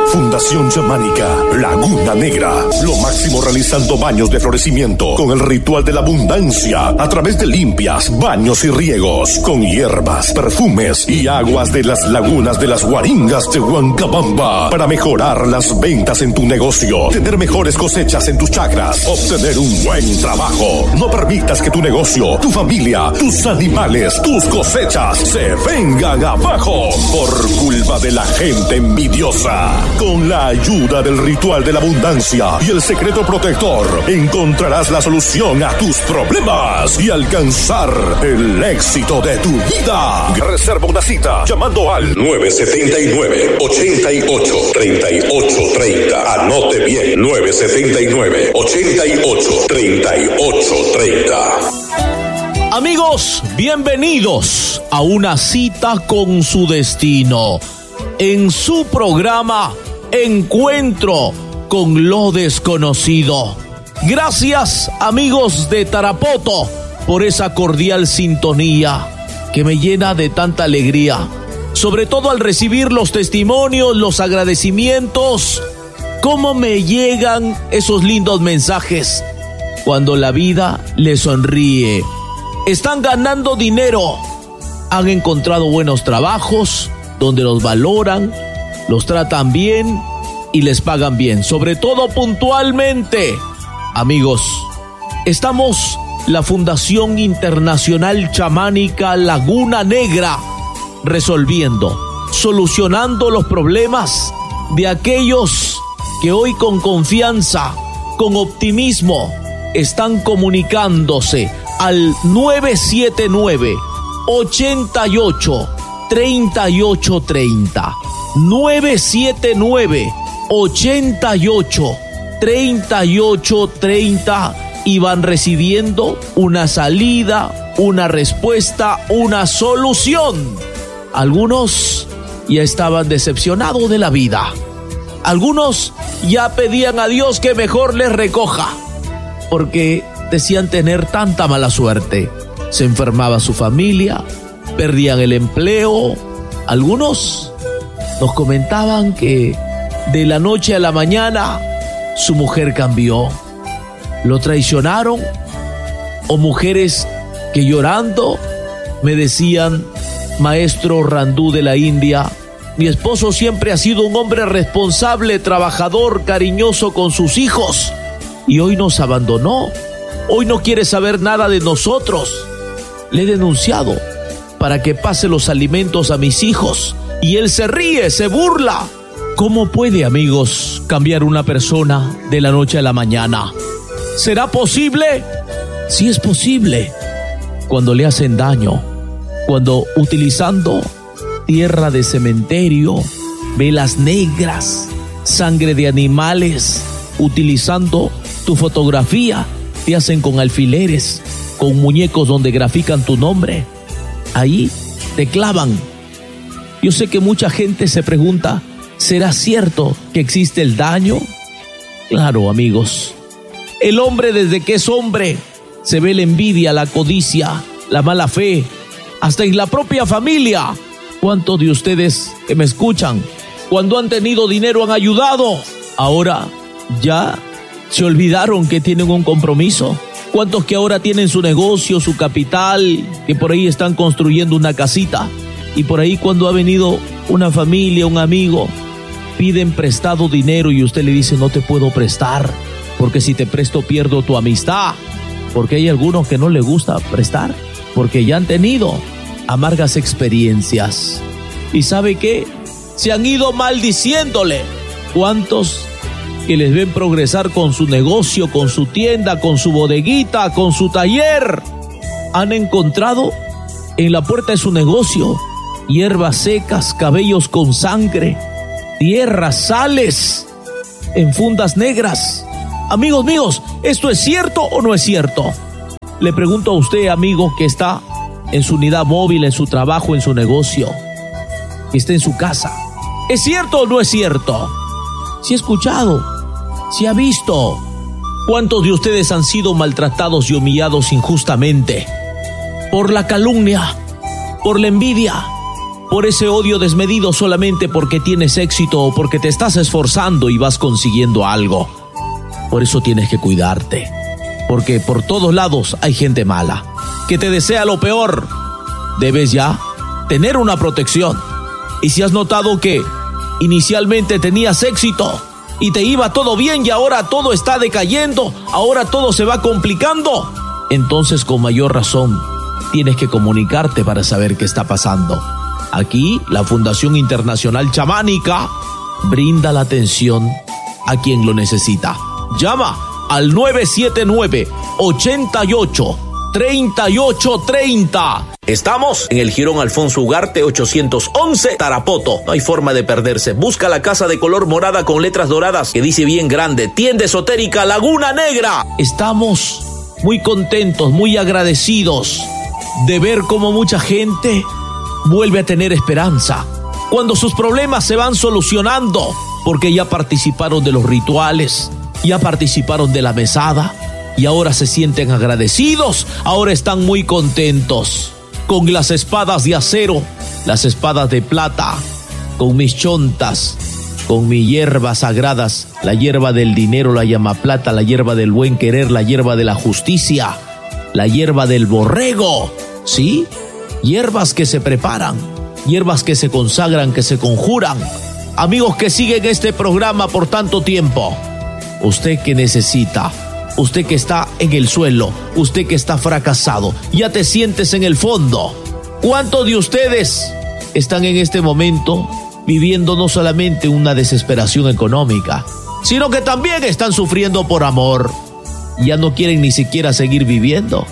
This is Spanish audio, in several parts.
Fundación Chamánica Laguna Negra. Lo máximo realizando baños de florecimiento con el ritual de la abundancia a través de limpias, baños y riegos con hierbas, perfumes y aguas de las lagunas de las Guaringas de Huancabamba para mejorar las ventas en tu negocio, tener mejores cosechas en tus chacras, obtener un buen trabajo. No permitas que tu negocio, tu familia, tus animales, tus cosechas se vengan abajo por culpa de la gente envidiosa. Con la ayuda del ritual de la abundancia y el secreto protector, encontrarás la solución a tus problemas y alcanzar el éxito de tu vida. Reserva una cita llamando al 979-88-3830. Anote bien, 979-88-3830. Amigos, bienvenidos a una cita con su destino en su programa Encuentro con lo Desconocido. Gracias, amigos de Tarapoto, por esa cordial sintonía que me llena de tanta alegría, sobre todo al recibir los testimonios, los agradecimientos. Cómo me llegan esos lindos mensajes cuando la vida les sonríe. Están ganando dinero, han encontrado buenos trabajos donde los valoran, los tratan bien y les pagan bien, sobre todo puntualmente. Amigos, estamos la Fundación Internacional Chamánica Laguna Negra resolviendo, solucionando los problemas de aquellos que hoy con confianza, con optimismo, están comunicándose al 979-88-3830. 979-88-3830 y van recibiendo una salida, una respuesta, una solución. Algunos ya estaban decepcionados de la vida. Algunos ya pedían a Dios que mejor les recoja, porque decían tener tanta mala suerte. Se enfermaba su familia, perdían el empleo. Algunos nos comentaban que de la noche a la mañana su mujer cambió, lo traicionaron, o mujeres que llorando me decían: maestro Randú de la India, mi esposo siempre ha sido un hombre responsable, trabajador, cariñoso con sus hijos, y hoy nos abandonó, hoy no quiere saber nada de nosotros. Le he denunciado para que pase los alimentos a mis hijos y él se ríe, se burla. ¿Cómo puede, amigos, cambiar una persona de la noche a la mañana? ¿Será posible? Sí es posible. Cuando le hacen daño, cuando utilizando tierra de cementerio, velas negras, sangre de animales, utilizando tu fotografía, te hacen con alfileres, con muñecos donde grafican tu nombre. Ahí te clavan. Yo sé que mucha gente se pregunta: ¿será cierto que existe el daño? Claro, amigos. El hombre, desde que es hombre, se ve la envidia, la codicia, la mala fe, hasta en la propia familia. ¿Cuántos de ustedes que me escuchan, cuando han tenido dinero, han ayudado? Ahora ya se olvidaron que tienen un compromiso. ¿Cuántos que ahora tienen su negocio, su capital, que por ahí están construyendo una casita? Y por ahí, cuando ha venido una familia, un amigo, piden prestado dinero y usted le dice: no te puedo prestar, porque si te presto pierdo tu amistad. Porque hay algunos que no les gusta prestar, porque ya han tenido amargas experiencias. ¿Y sabe qué? Se han ido maldiciéndole. ¿Cuántos que les ven progresar con su negocio, con su tienda, con su bodeguita, con su taller, han encontrado en la puerta de su negocio hierbas secas, cabellos con sangre, tierras, sales en fundas negras? Amigos míos, ¿esto es cierto o no es cierto? Le pregunto a usted, amigo, que está en su unidad móvil, en su trabajo, en su negocio, que está en su casa. ¿Es cierto o no es cierto? Si ha escuchado, si ha visto. ¿Cuántos de ustedes han sido maltratados y humillados injustamente? Por la calumnia, por la envidia, por ese odio desmedido solamente porque tienes éxito o porque te estás esforzando y vas consiguiendo algo. Por eso tienes que cuidarte, porque por todos lados hay gente mala que te desea lo peor. Debes ya tener una protección. Y si has notado que inicialmente tenías éxito y te iba todo bien y ahora todo está decayendo, ahora todo se va complicando, entonces con mayor razón tienes que comunicarte para saber qué está pasando. Aquí la Fundación Internacional Chamánica brinda la atención a quien lo necesita. Llama al 979-88-3830. Estamos en el Jirón Alfonso Ugarte 811, Tarapoto. No hay forma de perderse. Busca la casa de color morada con letras doradas que dice bien grande: Tienda Esotérica Laguna Negra. Estamos muy contentos, muy agradecidos de ver cómo mucha gente vuelve a tener esperanza cuando sus problemas se van solucionando, porque ya participaron de los rituales, ya participaron de la mesada y ahora se sienten agradecidos, ahora están muy contentos. Con las espadas de acero, las espadas de plata, con mis chontas, con mis hierbas sagradas, la hierba del dinero, la llamaplata, la hierba del buen querer, la hierba de la justicia, la hierba del borrego, ¿sí? Hierbas que se preparan, hierbas que se consagran, que se conjuran. Amigos que siguen este programa por tanto tiempo, usted que necesita, usted que está en el suelo, usted que está fracasado, ya te sientes en el fondo. ¿Cuántos de ustedes están en este momento viviendo no solamente una desesperación económica, sino que también están sufriendo por amor? Ya no quieren ni siquiera seguir viviendo.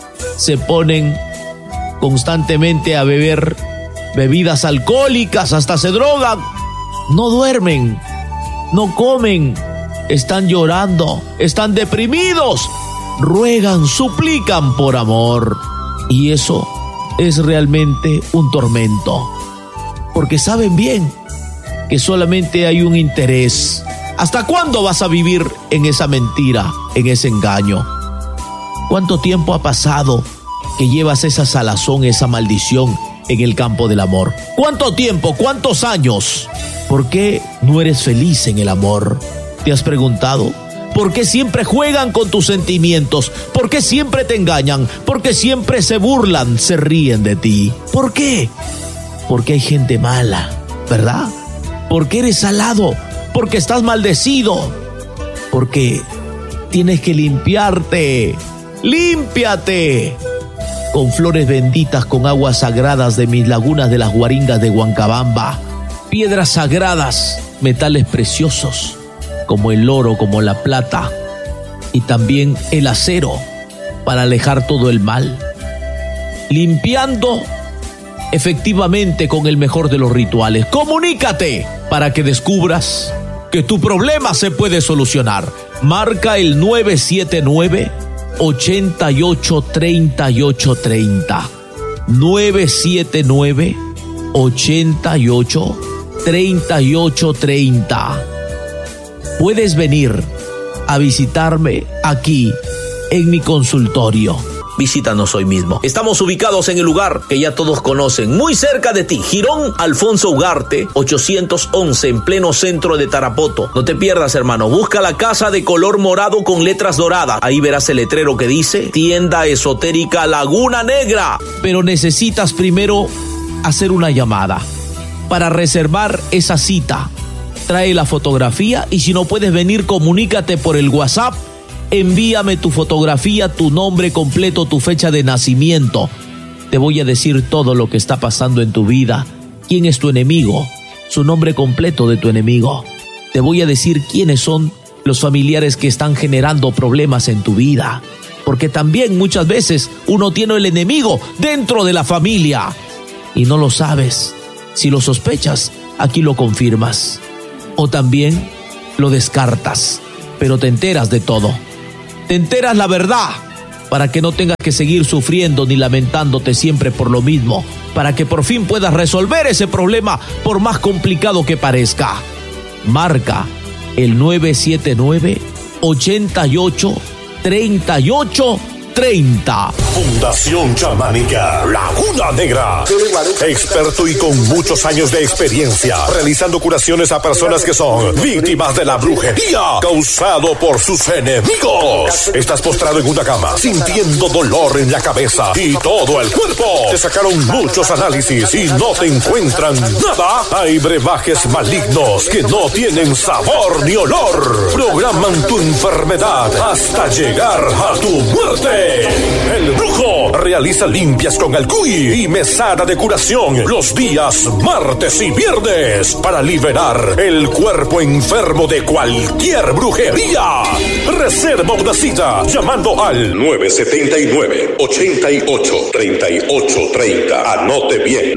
Se ponen constantemente a beber bebidas alcohólicas, hasta se drogan. No duermen, no comen, están llorando, están deprimidos, ruegan, suplican por amor. Y eso es realmente un tormento, porque saben bien que solamente hay un interés. ¿Hasta cuándo vas a vivir en esa mentira, en ese engaño? ¿Cuánto tiempo ha pasado que llevas esa salazón, esa maldición en el campo del amor? ¿Cuánto tiempo? ¿Cuántos años? ¿Por qué no eres feliz en el amor? ¿Te has preguntado? ¿Por qué siempre juegan con tus sentimientos? ¿Por qué siempre te engañan? ¿Por qué siempre se burlan, se ríen de ti? ¿Por qué? Porque hay gente mala, ¿verdad? Porque eres salado, porque estás maldecido, porque tienes que limpiarte. ¡Límpiate! Con flores benditas, con aguas sagradas de mis lagunas de las Guaringas de Huancabamba, piedras sagradas, metales preciosos, como el oro, como la plata, y también el acero, para alejar todo el mal, limpiando efectivamente con el mejor de los rituales. Comunícate para que descubras que tu problema se puede solucionar. Marca el 979-883830. 979-883830. Puedes venir a visitarme aquí en mi consultorio. Visítanos hoy mismo. Estamos ubicados en el lugar que ya todos conocen, muy cerca de ti, Jirón Alfonso Ugarte 811, en pleno centro de Tarapoto. No te pierdas, hermano. Busca la casa de color morado con letras doradas. Ahí verás el letrero que dice Tienda Esotérica Laguna Negra. Pero necesitas primero hacer una llamada para reservar esa cita. Trae la fotografía y si no puedes venir, comunícate por el WhatsApp. Envíame tu fotografía, tu nombre completo, tu fecha de nacimiento. Te voy a decir todo lo que está pasando en tu vida. ¿Quién es tu enemigo? Su nombre completo de tu enemigo. Te voy a decir quiénes son los familiares que están generando problemas en tu vida. Porque también muchas veces uno tiene el enemigo dentro de la familia y no lo sabes. Si lo sospechas, aquí lo confirmas. O también lo descartas, pero te enteras de todo. Te enteras la verdad para que no tengas que seguir sufriendo ni lamentándote siempre por lo mismo, para que por fin puedas resolver ese problema por más complicado que parezca. Marca el 979-88-3830. Fundación Chamánica Laguna Negra. Experto y con muchos años de experiencia realizando curaciones a personas que son víctimas de la brujería causado por sus enemigos. Estás postrado en una cama sintiendo dolor en la cabeza y todo el cuerpo. Te sacaron muchos análisis y no te encuentran nada. Hay brebajes malignos que no tienen sabor ni olor. Programan tu enfermedad hasta llegar a tu muerte. El Brujo realiza limpias con el cuy y mesada de curación los días martes y viernes para liberar el cuerpo enfermo de cualquier brujería. Reserva una cita llamando al 979-88-3830. Anote bien,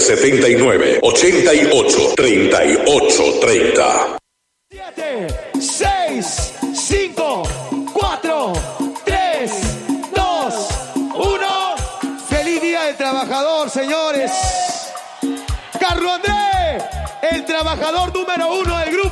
979-88-3830. 7, 6, 5, 4, 3, 2, 1. ¡Feliz Día del Trabajador, señores! Carlos Andrés, el trabajador número 1 del grupo.